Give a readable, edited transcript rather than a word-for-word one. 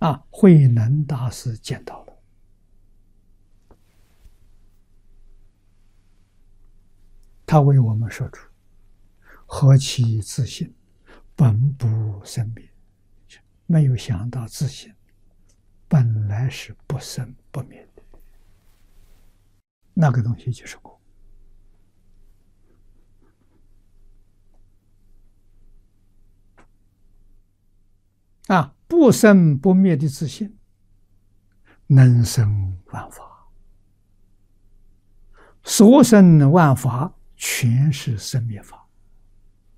慧能大师见到了，他为我们说出：何其自信，本不生灭。没有想到自信本来是不生不灭的，那个东西就是我。不生不灭的自信，能生万法，所生万法全是生灭法。